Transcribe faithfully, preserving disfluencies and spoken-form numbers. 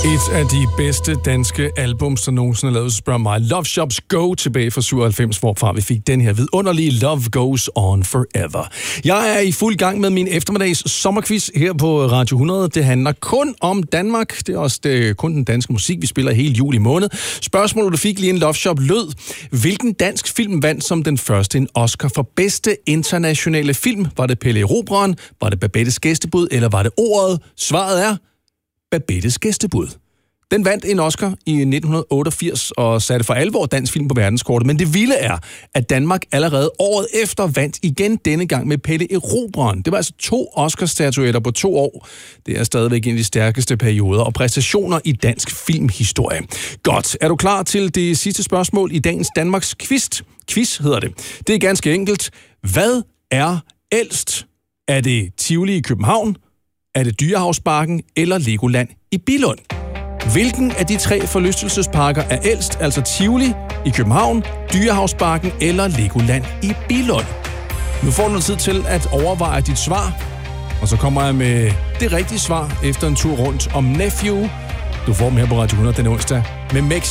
Et af de bedste danske albums, der nogensinde er lavet, spørger mig. Love Shop's Go tilbage fra syvoghalvfems, hvorfra vi fik den her vidunderlige Love Goes On Forever. Jeg er i fuld gang med min eftermiddags sommerquiz her på Radio hundrede. Det handler kun om Danmark. Det er også det, kun den danske musik, vi spiller hele juli måned. Spørgsmålet, du fik lige en Love Shop, lød: hvilken dansk film vandt som den første en Oscar for bedste internationale film? Var det Pelle Erobreren? Var det Babettes Gæstebud? Eller var det Ordet? Svaret er Babettes Gæstebud. Den vandt en Oscar i nitten otteogfirs og satte for alvor dansk film på verdenskortet. Men det vilde er, at Danmark allerede året efter vandt igen, denne gang med Pelle Erobreren. Det var altså to Oscar-statuetter på to år. Det er stadigvæk en af de stærkeste perioder og præstationer i dansk filmhistorie. Godt, er du klar til det sidste spørgsmål i dagens Danmarks quiz? Quiz hedder det. Det er ganske enkelt. Hvad er ældst? Er det Tivoli i København? Er det Dyrehavsparken eller Legoland i Billund? Hvilken af de tre forlystelsesparker er ældst, altså Tivoli i København, Dyrehavsparken eller Legoland i Billund? Nu får du noget tid til at overveje dit svar, og så kommer jeg med det rigtige svar efter en tur rundt om Nephew. Du får dem her på Radio hundrede den onsdag med Mex.